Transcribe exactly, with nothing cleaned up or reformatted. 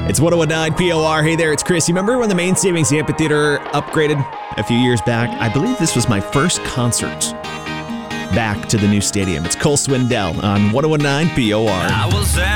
It's one oh one nine P O R. Hey there, it's Chris. You remember when the Main Savings Amphitheater upgraded a few years back? I believe this was my first concert back to the new stadium. It's Cole Swindell on one oh one nine P O R. I was at